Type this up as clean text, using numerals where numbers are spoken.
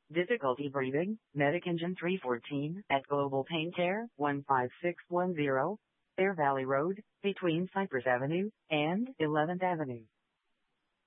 Difficulty breathing, Medic Engine 314 at Global Pain Care, 15610, Fair Valley Road, between Cypress Avenue and 11th Avenue.